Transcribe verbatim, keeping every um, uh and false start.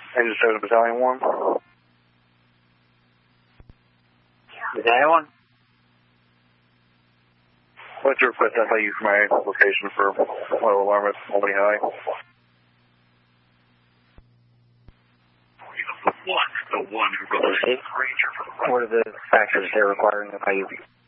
Engine seven, Battalion one. Battalion one? What's your request? I'll tell you for my location for oil alarm at Albany High. The one, the one who wrote the Ranger for the What are the factors they're requiring of how you